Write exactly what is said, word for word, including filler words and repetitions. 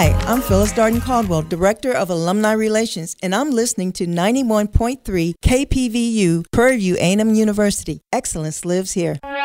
Hi, I'm Phyllis Darden Caldwell, Director of Alumni Relations, and I'm listening to ninety-one point three K P V U, Prairie View A and M University. Excellence lives here.